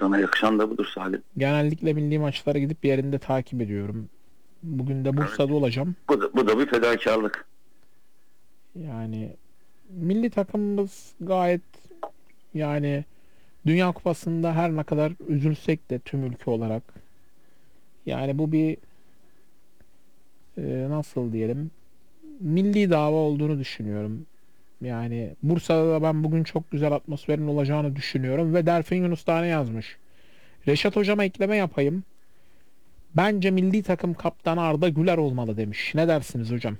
Sana yakışan da budur Salih. Genellikle milli maçlara gidip yerinde takip ediyorum. Bugün de Evet. Bursa'da olacağım. Bu da bir fedakarlık. Yani milli takımımız gayet, yani Dünya Kupası'nda her ne kadar üzülsek de tüm ülke olarak, yani bu bir nasıl diyelim, milli dava olduğunu düşünüyorum. Yani Bursa'da da ben bugün çok güzel atmosferin olacağını düşünüyorum ve Derfin Yunus Tane yazmış. Reşat hocama ekleme yapayım. Bence milli takım kaptanı Arda Güler olmalı demiş. Ne dersiniz hocam?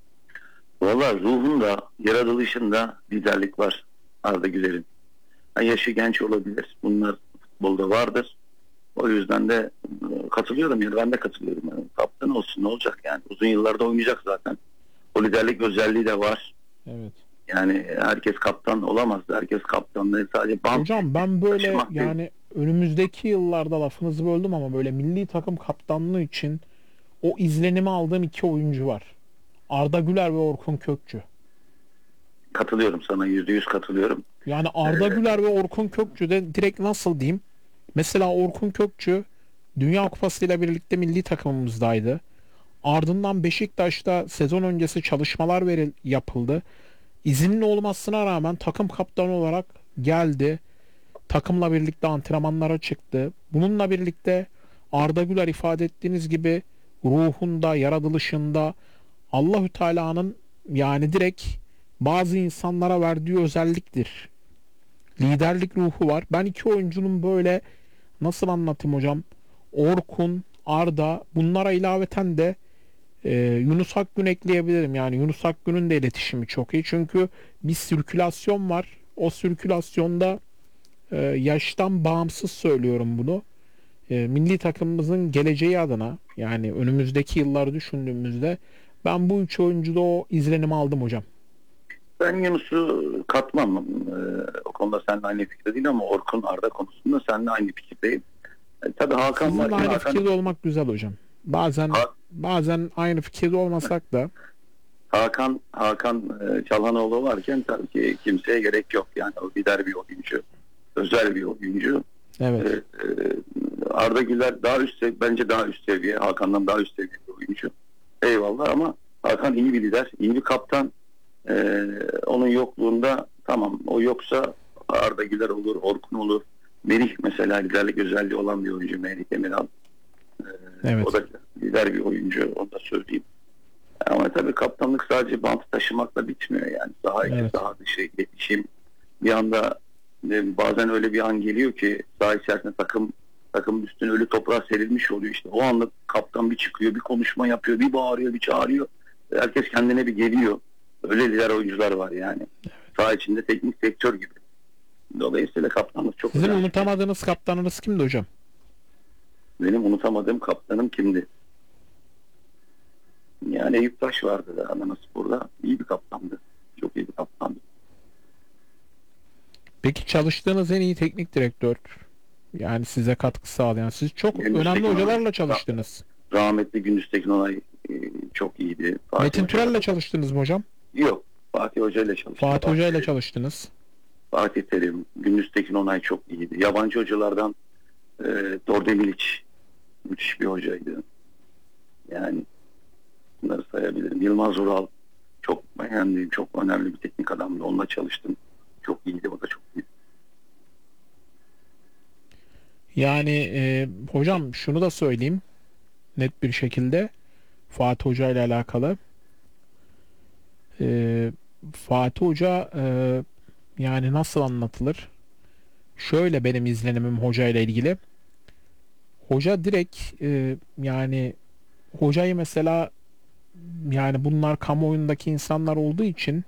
Valla ruhunda, yaratılışında liderlik var Arda Güler'in. Ha, yaşı genç olabilir. Bunlar futbolda vardır. O yüzden de katılıyorum. Yani ben de katılıyorum. Yani kaptan olsun, ne olacak yani. Uzun yıllarda oynayacak zaten. O liderlik özelliği de var. Evet. Yani herkes kaptan olamaz. Herkes kaptan değil. Sadece bant Hocam ben böyle, taşımak değil. yani önümüzdeki yıllarda, lafınızı böldüm ama, böyle milli takım kaptanlığı için o izlenimi aldığım iki oyuncu var. Arda Güler ve Orkun Kökçü. Katılıyorum sana. %100 katılıyorum. Yani Ee, Arda Güler ve Orkun Kökçü de direkt, nasıl diyeyim? Mesela Orkun Kökçü Dünya Kupası ile birlikte milli takımımızdaydı. Ardından Beşiktaş'ta sezon öncesi çalışmalar yapıldı. İzinli olmasına rağmen takım kaptanı olarak geldi. Takımla birlikte antrenmanlara çıktı. Bununla birlikte Arda Güler, ifade ettiğiniz gibi, ruhunda, yaratılışında Allahü Teala'nın, yani direkt bazı insanlara verdiği özelliktir. Liderlik ruhu var. Ben iki oyuncunun böyle, nasıl anlatayım hocam? Orkun, Arda, bunlara ilaveten de Yunus Akgün ekleyebilirim. Yani Yunus Akgün'ün de iletişimi çok iyi. Çünkü bir sirkülasyon var. O sirkülasyonda, yaştan bağımsız söylüyorum bunu, milli takımımızın geleceği adına, yani önümüzdeki yılları düşündüğümüzde, ben bu üç oyuncuda o izlenimi aldım hocam. Ben Yunus'u katmam. O konuda seninle aynı fikirde değil ama Orkun Arda konusunda seninle aynı fikirdeyim. Tabii Hakan Sizinle varken aynı fikirde olmak güzel hocam. Bazen Ha- bazen aynı fikirde olmasak da. Hakan Çalhanoğlu varken tabii ki kimseye gerek yok. Yani o lider bir oyuncu. Özel bir oyuncu. E, Evet. e, Arda Güler bence daha üst seviye. Hakan'dan daha üst seviye bir oyuncu. Eyvallah ama Hakan iyi bir lider, iyi bir kaptan. Onun yokluğunda tamam, o yoksa Arda Güler olur, Orkun olur. Merih mesela liderlik özelliği olan bir oyuncu, Merih Demiral. O Evet. da lider bir oyuncu, onu da söyleyeyim. Ama tabii kaptanlık sadece bantı taşımakla bitmiyor yani. Saha içi, Evet. saha dışı, iletişim. Bir anda bazen öyle bir an geliyor ki saha içerisinde takımın üstüne ölü toprağa serilmiş oluyor işte. O anda kaptan bir çıkıyor, bir konuşma yapıyor, bir bağırıyor, bir çağırıyor. Herkes kendine bir geliyor. Öyle lider oyuncular var yani. Saha içinde teknik direktör gibi. Dolayısıyla kaptanlık çok Sizin önemli. unutamadığınız kaptanınız kimdi hocam? Benim unutamadığım kaptanım kimdi? Yani Eyüp Taş vardı da Adanaspor'da. İyi bir kaptandı. Çok iyi bir kaptandı. Peki çalıştığınız en iyi teknik direktör, yani size katkı sağlayan, siz çok Gündüz önemli Tekin Onay, hocalarla çalıştınız. rahmetli Gündüz Tekin Onay çok iyiydi. Fatih Metin Hoca Türel'le çalıştınız mı hocam? yok. Fatih Hoca ile çalıştım. Fatih Hoca ile çalıştınız. Fatih Terim, Gündüz Tekin Onay çok iyiydi. Yabancı hocalardan e, Dordemilic müthiş bir hocaydı. Yani bunları sayabilirim. Yılmaz Ural çok beğendiğim, çok önemli bir teknik adamdı. Onunla çalıştım. Çok iyiydi. O da çok iyiydi. Yani hocam şunu da söyleyeyim net bir şekilde Fatih Hoca ile alakalı. E, Fatih Hoca, yani nasıl anlatılır? Şöyle benim izlenimim hoca ile ilgili. Hoca direkt, yani hocayı mesela, yani bunlar kamuoyundaki insanlar olduğu için,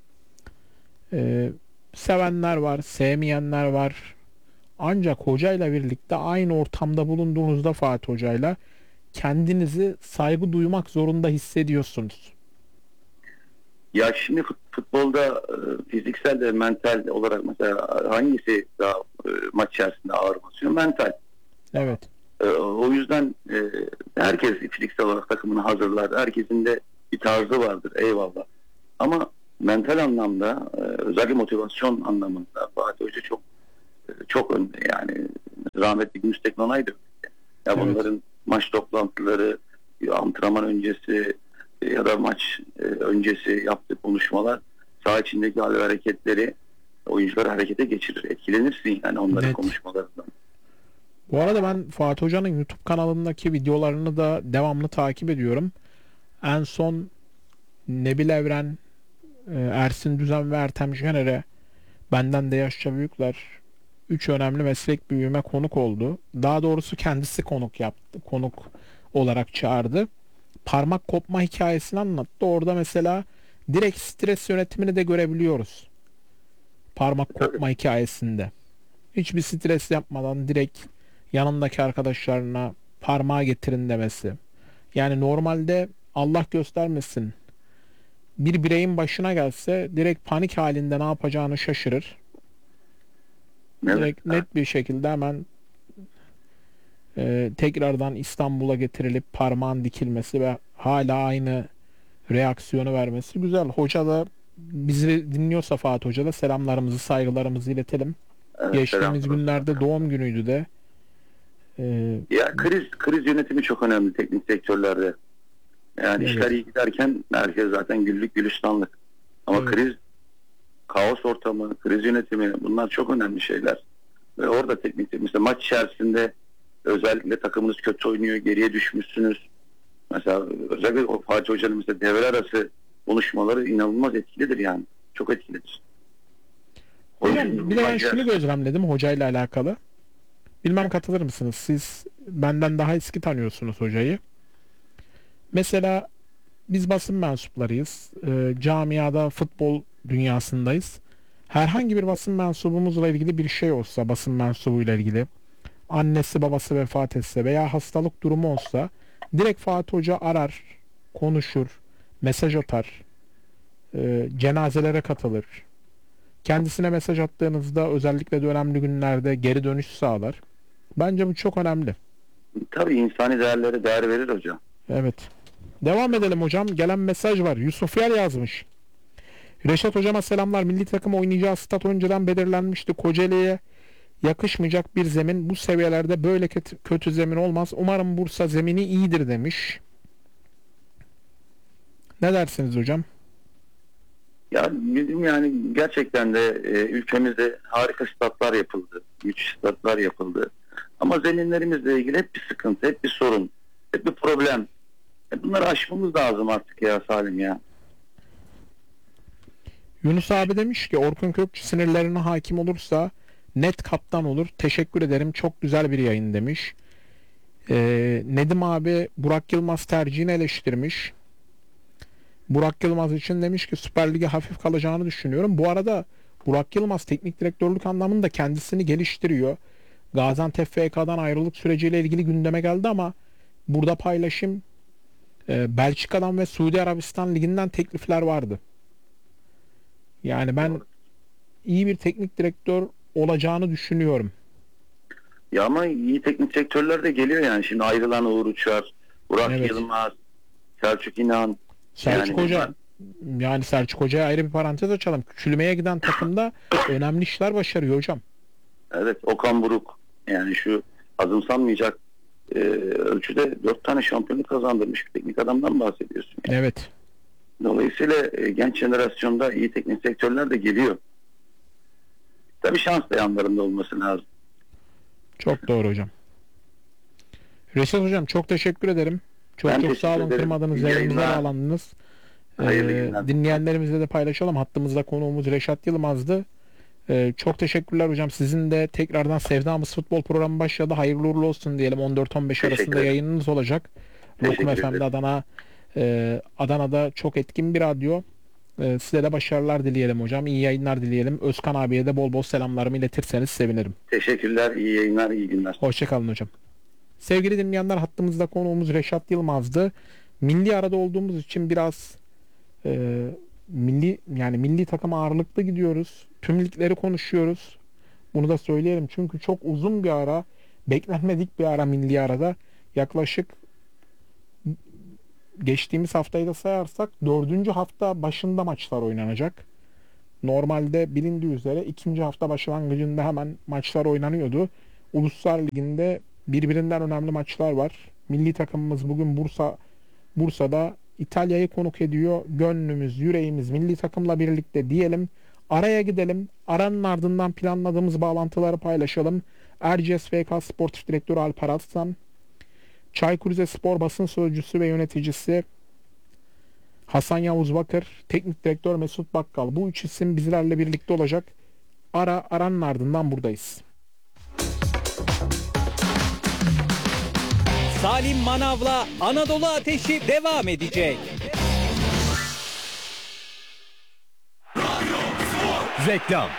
e, sevenler var, sevmeyenler var. Ancak hocayla birlikte aynı ortamda bulunduğunuzda Fatih Hocayla, kendinizi saygı duymak zorunda hissediyorsunuz. Ya şimdi futbolda fiziksel ve mental olarak mesela hangisi daha maç içerisinde ağır basıyor? Mental. Evet. O yüzden herkes fiziksel olarak takımını hazırlar. Herkesin de bir tarzı vardır. Eyvallah. Ama mental anlamda özellikle motivasyon anlamında Fatih Hoca çok önde yani. rahmetli Gümüş Teknonay'dı. Ya Evet. bunların maç toplantıları, antrenman öncesi ya da maç öncesi yaptığı konuşmalar, saha içindeki hal ve hareketleri oyuncuları harekete geçirir. Etkilenirsin yani onların Net. konuşmalarından. Bu arada ben Fatih Hoca'nın YouTube kanalındaki videolarını da devamlı takip ediyorum. En son Nebil Evren, Ersin Düzen ve Ertem Şener'e, benden de yaşça büyükler, 3 önemli meslek büyüğüme konuk oldu. Daha doğrusu kendisi konuk yaptı. Konuk olarak çağırdı. Parmak kopma hikayesini anlattı. Orada mesela direkt stres yönetimini de görebiliyoruz. Parmak Tabii. kopma hikayesinde. Hiçbir stres yapmadan direkt yanındaki arkadaşlarına parmağı getirin demesi. Yani normalde Allah göstermesin bir bireyin başına gelse direkt panik halinde ne yapacağını şaşırır. Evet. Direkt net bir şekilde hemen tekrardan İstanbul'a getirilip parmağın dikilmesi ve hala aynı reaksiyonu vermesi güzel. Hoca da bizi dinliyorsa, Fatih Hoca da selamlarımızı, saygılarımızı iletelim. Evet, Geçtiğimiz selam. günlerde doğum günüydü de. Ya kriz yönetimi çok önemli teknik sektörlerde. Yani Evet. işler iyi giderken herkes zaten güllük gülistanlık. Ama Evet. kriz, kaos ortamı, kriz yönetimi, bunlar çok önemli şeyler. Ve orada teknik, mesela maç içerisinde özellikle takımınız kötü oynuyor, geriye düşmüşsünüz. Mesela özellikle o Fatih Hoca'nın mesela devre arası konuşmaları inanılmaz etkilidir yani. Çok etkilidir. Hocam bir de ben şunu gözlemledim hocayla alakalı. Bilmem katılır mısınız? Siz benden daha eski tanıyorsunuz hocayı. Mesela biz basın mensuplarıyız. Camiada, futbol dünyasındayız. Herhangi bir basın mensubumuzla ilgili bir şey olsa, basın mensubuyla ilgili, annesi babası vefat etse veya hastalık durumu olsa, direkt Fatih Hoca arar, konuşur, mesaj atar, cenazelere katılır. Kendisine mesaj attığınızda özellikle de önemli günlerde geri dönüş sağlar. Bence bu çok önemli. Tabii insani değerlere değer verir hocam. Evet. Devam edelim hocam. Gelen mesaj var. Yusuf Yer yazmış. Reşat hocama selamlar. Milli takım oynayacağı stat önceden belirlenmişti. Kocaeli'ye yakışmayacak bir zemin. Bu seviyelerde böyle kötü zemin olmaz. Umarım Bursa zemini iyidir demiş. Ne dersiniz hocam? Ya bizim yani gerçekten de ülkemizde harika statlar yapıldı. Müthiş statlar yapıldı. Ama zeminlerimizle ilgili hep bir sıkıntı, hep bir sorun, hep bir problem. Bunları aşmamız lazım artık ya Salim ya. Yunus abi demiş ki Orkun Kökçü sinirlerine hakim olursa net kaptan olur. Teşekkür ederim. Çok güzel bir yayın demiş. Nedim abi Burak Yılmaz tercihini eleştirmiş. Burak Yılmaz için demiş ki Süper Lig'e hafif kalacağını düşünüyorum. Bu arada Burak Yılmaz teknik direktörlük anlamında kendisini geliştiriyor. Gaziantep FK'dan ayrılık süreciyle ilgili gündeme geldi ama burada paylaşım, Belçika'dan ve Suudi Arabistan liginden teklifler vardı. Yani ben iyi bir teknik direktör olacağını düşünüyorum. Ya ama iyi teknik direktörler de geliyor yani. Şimdi ayrılan Uğur Uçar, Burak Evet. Yılmaz, Selçuk İnan. Selçuk Yani Hoca, yani Selçuk Hoca'ya ayrı bir parantez açalım. Küçülmeye giden takımda önemli işler başarıyor hocam. Evet, Okan Buruk. Yani şu azımsanmayacak ölçüde 4 tane şampiyonluk kazandırmış bir teknik adamdan bahsediyorsun. Yani. Evet. Dolayısıyla genç jenerasyonda iyi teknik sektörler de geliyor. Tabii şans da yanlarında olması lazım. Çok doğru hocam. Reşat hocam çok teşekkür ederim. Çok Ben çok teşekkür sağ olun, ederim. kırmadınız, İyi yayınımıza yayınlar. bağlandınız. Hayırlı günler. Dinleyenlerimizle de paylaşalım. Hattımızda konuğumuz Reşat Yılmaz'dı. Çok teşekkürler hocam. Sizin de tekrardan Sevdamız Futbol programı başladı. Hayırlı uğurlu olsun diyelim. 14-15 Teşekkür arasında ederim. yayınınız olacak. Teşekkür Lokum FM'de ederim. Adana'da çok etkin bir radyo. Size de başarılar dileyelim hocam. İyi yayınlar dileyelim. Özkan abiye de bol bol selamlarımı iletirseniz sevinirim. Teşekkürler. İyi yayınlar. İyi günler. Hoşçakalın hocam. Sevgili dinleyenler, hattımızda konuğumuz Reşat Yılmaz'dı. Milli arada olduğumuz için biraz milli takım ağırlıklı gidiyoruz. Tüm ligleri konuşuyoruz. Bunu da söyleyelim çünkü çok uzun bir ara, beklenmedik bir ara milli arada. Yaklaşık geçtiğimiz haftayı da sayarsak 4. hafta başında maçlar oynanacak. Normalde bilindiği üzere 2. hafta başlangıcında hemen maçlar oynanıyordu. Uluslar Ligi'nde birbirinden önemli maçlar var. Milli takımımız bugün Bursa'da İtalya'yı konuk ediyor. Gönlümüz, yüreğimiz milli takımla birlikte diyelim. Araya gidelim. Aranın ardından planladığımız bağlantıları paylaşalım. Erciyes FK Sportif Direktörü Alper Aslan, Çaykur Rizespor basın sözcüsü ve yöneticisi Hasan Yavuz Bakır, teknik direktör Mesut Bakkal. Bu üç isim bizlerle birlikte olacak. Aranın ardından buradayız. Salim Manav'la Anadolu Ateşi devam edecek. Reklam.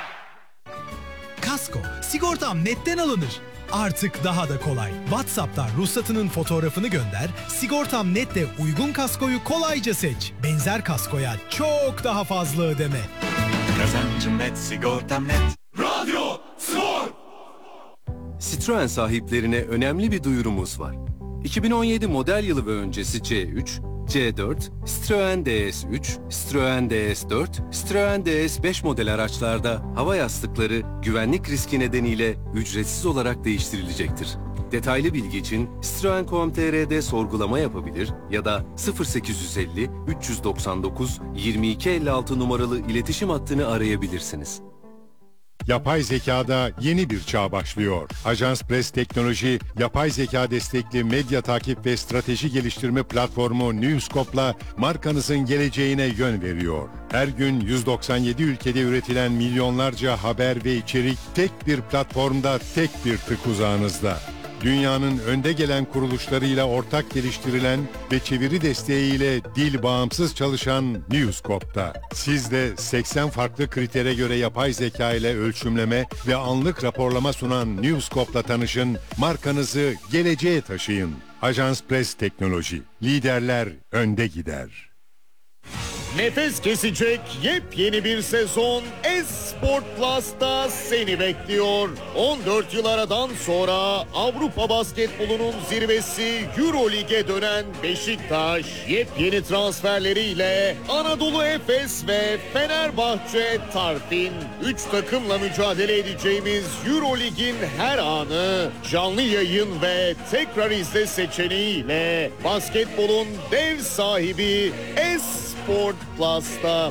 Kasko, sigortam netten alınır. Artık daha da kolay. WhatsApp'tan ruhsatının fotoğrafını gönder, Sigortam Net'te uygun kaskoyu kolayca seç. Benzer kaskoya çok daha fazla ödeme. Kazancım net, sigortam net. Radyo Spor! Citroen sahiplerine önemli bir duyurumuz var. 2017 model yılı ve öncesi C3, C4, Citroen DS3, Citroen DS4, Citroen DS5 model araçlarda hava yastıkları güvenlik riski nedeniyle ücretsiz olarak değiştirilecektir. Detaylı bilgi için Citroen.com.tr'de sorgulama yapabilir ya da 0850 399 2256 numaralı iletişim hattını arayabilirsiniz. Yapay zekada yeni bir çağ başlıyor. Ajans Press Teknoloji, yapay zeka destekli medya takip ve strateji geliştirme platformu Newscope'la markanızın geleceğine yön veriyor. Her gün 197 ülkede üretilen milyonlarca haber ve içerik tek bir platformda, tek bir tık uzağınızda. Dünyanın önde gelen kuruluşlarıyla ortak geliştirilen ve çeviri desteğiyle dil bağımsız çalışan Newscope'da. Siz de 80 farklı kritere göre yapay zeka ile ölçümleme ve anlık raporlama sunan Newscope'la tanışın, markanızı geleceğe taşıyın. Ajans Press Teknoloji, liderler önde gider. Nefes kesecek yepyeni bir sezon Esport Plus'ta seni bekliyor. 14 yıl aradan sonra Avrupa basketbolunun zirvesi Eurolig'e dönen Beşiktaş yepyeni transferleriyle Anadolu Efes ve Fenerbahçe Tarfin 3 takımla mücadele edeceğimiz Eurolig'in her anı canlı yayın ve tekrar izle seçeneğiyle basketbolun dev sahibi Esport Plus'ta.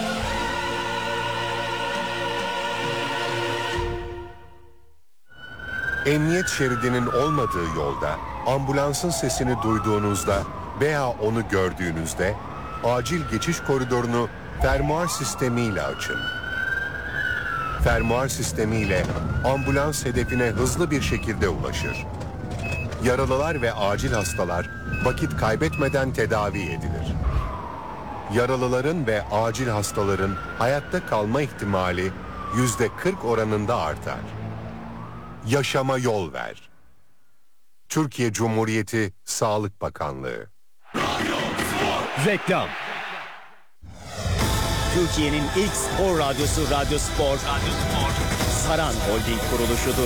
Emniyet şeridinin olmadığı yolda, ambulansın sesini duyduğunuzda veya onu gördüğünüzde acil geçiş koridorunu fermuar sistemiyle açın. Fermuar sistemiyle ambulans hedefine hızlı bir şekilde ulaşır. Yaralılar ve acil hastalar vakit kaybetmeden tedavi edilir. Yaralıların ve acil hastaların hayatta kalma ihtimali %40 oranında artar. Yaşama yol ver. Türkiye Cumhuriyeti Sağlık Bakanlığı. Reklam. Türkiye'nin ilk spor radyosu Radyo Spor. Saran Holding kuruluşudur.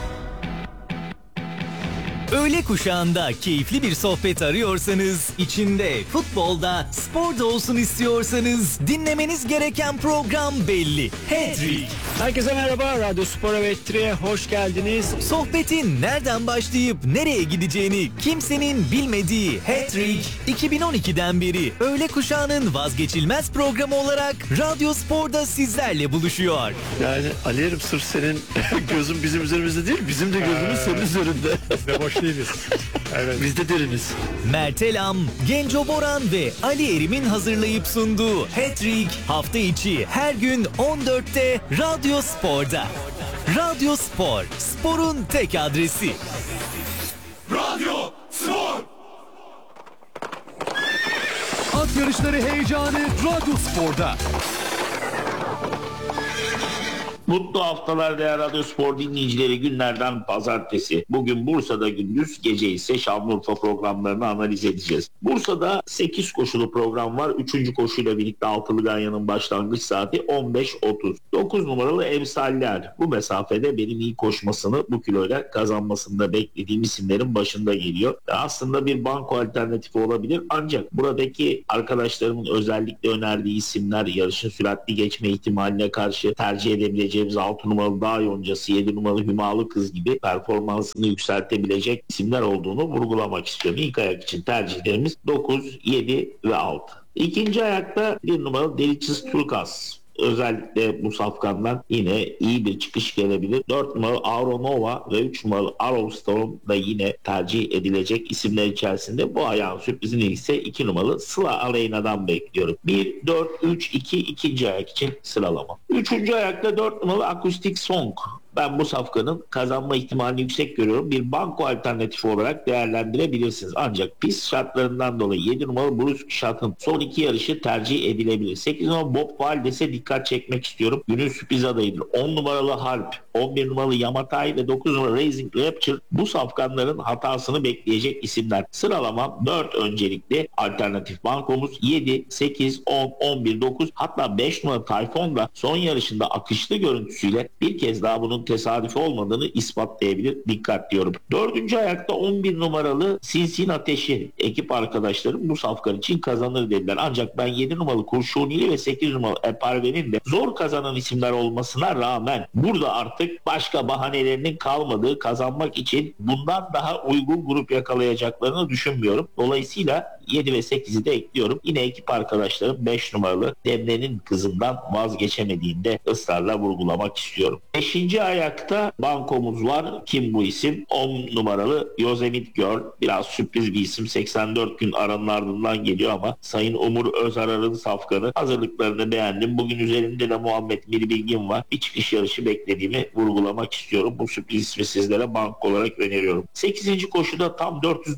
Öğle kuşağında keyifli bir sohbet arıyorsanız, içinde futbolda, sporda olsun istiyorsanız dinlemeniz gereken program belli. Hat-Trick. Herkese merhaba, Radyo Spor Hat-Trick'e hoş geldiniz. Sohbetin nereden başlayıp nereye gideceğini kimsenin bilmediği Hat-Trick, 2012'den beri öğle kuşağının vazgeçilmez programı olarak Radyo Spor'da sizlerle buluşuyor. Yani Ali'yerim, sırf senin gözün bizim üzerimizde değil, bizim de gözümüz senin üzerinde. Ve boş değiliz. Evet. Biz de deriniz. Mert Elam, Genco Boran ve Ali Erim'in hazırlayıp sunduğu Hat-Trick hafta içi her gün 14'te Radyo Spor'da. Radyo Spor, sporun tek adresi. Radyo Spor! At yarışları heyecanı Radyo Spor'da. Mutlu haftalar değerli Radyo Spor dinleyicileri, günlerden pazartesi. Bugün Bursa'da gündüz, gece ise Şanlıurfa programlarını analiz edeceğiz. Bursa'da 8 koşulu program var. 3. koşuyla birlikte Altılı Ganyan'ın başlangıç saati 15.30. 9 numaralı Emsaller. Bu mesafede benim iyi koşmasını, bu kiloyla kazanmasını da beklediğim isimlerin başında geliyor. Aslında bir banko alternatifi olabilir. Ancak buradaki arkadaşlarımın özellikle önerdiği isimler yarışın süratli geçme ihtimaline karşı tercih edebileceğim diyebileceğimiz 6 numaralı Dağ Yoncası, 7 numaralı Hümalı Kız gibi performansını yükseltebilecek isimler olduğunu vurgulamak istiyorum. İlk ayak için tercihlerimiz 9, 7 ve 6. İkinci ayakta 1 numaralı Delicis Turkas. Özellikle bu safkandan yine iyi bir çıkış gelebilir. 4 numaralı Auronova ve 3 numaralı Arrowstone da yine tercih edilecek isimler içerisinde. Bu ayağın sürprizini ise 2 numaralı Sıla Aleyna'dan bekliyorum. 1, 4, 3, 2 ikinci ayak için sıralama. Üçüncü ayakta 4 numaralı Acoustic Song. Ben bu safkanın kazanma ihtimalini yüksek görüyorum. Bir banko alternatifi olarak değerlendirebilirsiniz. Ancak pist şartlarından dolayı 7 numaralı Bruce Shot'ın son 2 yarışı tercih edilebilir. 8 numaralı Bob Valdez'e dikkat çekmek istiyorum. Günün sürpriz adayıdır. 10 numaralı Harp, 11 numaralı Yamatai ve 9 numaralı Raising Rapture bu safkanların hatasını bekleyecek isimler. Sıralamam 4 öncelikli alternatif bankomuz 7, 8, 10, 11, 9 hatta 5 numaralı Tayfun da son yarışında akışlı görüntüsüyle bir kez daha bunun tesadüf olmadığını ispatlayabilir. Dikkat diyorum. 4. ayakta 11 numaralı Sinsin Ateşi. Ekip arkadaşlarım bu safkan için kazanır dediler. Ancak ben 7 numaralı Kurşunili ve 8 numaralı Eparve'nin de zor kazanan isimler olmasına rağmen burada artık başka bahanelerinin kalmadığı, kazanmak için bundan daha uygun grup yakalayacaklarını düşünmüyorum. Dolayısıyla 7 ve 8'i de ekliyorum. Yine ekip arkadaşlarım 5 numaralı Demne'nin Kızından vazgeçemediğini de ısrarla vurgulamak istiyorum. 5. ayakta bankomuz var. Kim bu isim? 10 numaralı Yosemite Girl. Biraz sürpriz bir isim. 84 gün aranın ardından geliyor ama Sayın Umur Özarar'ın safkanı. Hazırlıklarını beğendim. Bugün üzerinde de Muhammed Miri Bilgin var. Bir çıkış yarışı beklediğimi vurgulamak istiyorum. Bu sürpriz ismi sizlere bank olarak öneriyorum. 8. koşuda tam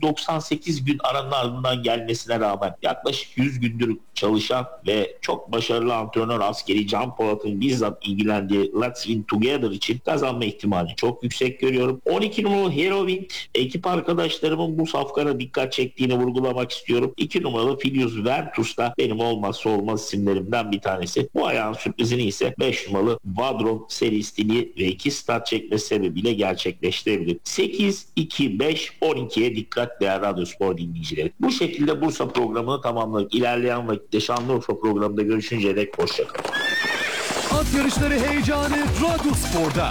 498 gün aranın ardından gelmesine rağmen yaklaşık 100 gündür çalışan ve çok başarılı antrenör askeri Can Polat'ın bizzat ilgilendiği Let's Win Together için kazanma ihtimali çok yüksek görüyorum. 12 numaralı Herowind ekip arkadaşlarımın bu safkana dikkat çektiğini vurgulamak istiyorum. 2 numaralı Filius Ventus da benim olmazsa olmaz isimlerimden bir tanesi. Bu ayağın sürprizini ise 5 numaralı Vadron seristini ve 2 start çekmesi sebebiyle gerçekleştirebilir. 8, 2, 5, 12'ye dikkat değerli Radyo Spor dinleyicileri. Bu şekilde Bursa programını tamamladık. İlerleyen vakitte Şanlıurfa programında görüşünceye dek hoşçakalın. At yarışları heyecanı Radyo Spor'da.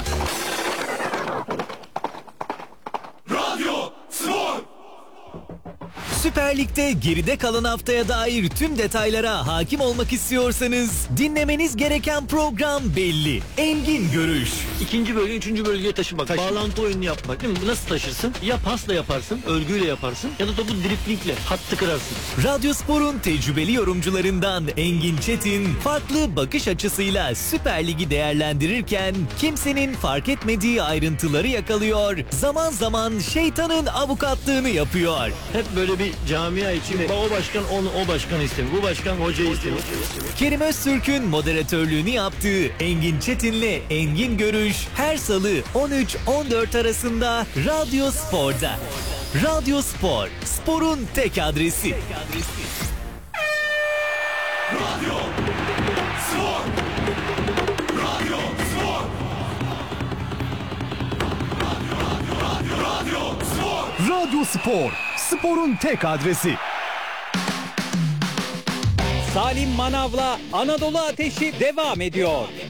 Radyo Spor. Süper Lig'de geride kalan haftaya dair tüm detaylara hakim olmak istiyorsanız dinlemeniz gereken program belli. Engin Görüş. İkinci bölge, üçüncü bölgeye taşımak. Bağlantı oyunu yapmak. Değil mi? Nasıl taşırsın? Ya pasla yaparsın, örgüyle yaparsın ya da topu driplingle, hattı kırarsın. Radyo Spor'un tecrübeli yorumcularından Engin Çetin farklı bakış açısıyla Süper Lig'i değerlendirirken kimsenin fark etmediği ayrıntıları yakalıyor. Zaman zaman şeytanın avukatlığını yapıyor. Hep böyle bir camia için o başkan onu, o başkanı istemiyor. Bu başkan hocayı istemiyor. Kerim Öztürk'ün moderatörlüğünü yaptığı Engin Çetin'le Engin Görüş her salı 13-14 arasında Radyo Spor'da. Radyo Spor, sporun tek adresi. Radyo Spor. Radyo Spor. Radyo Spor. Radyo Spor, sporun tek adresi. Salim Manav'la Anadolu Ateşi devam ediyor.